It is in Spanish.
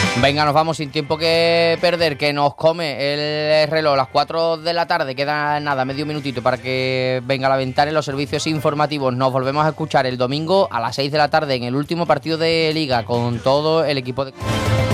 Venga, nos vamos sin tiempo que perder, que nos come el reloj. Las 4 de la tarde, queda nada, medio minutito para que venga la ventana en los servicios informativos. Nos volvemos a escuchar el domingo a las 6 de la tarde en el último partido de Liga con todo el equipo de...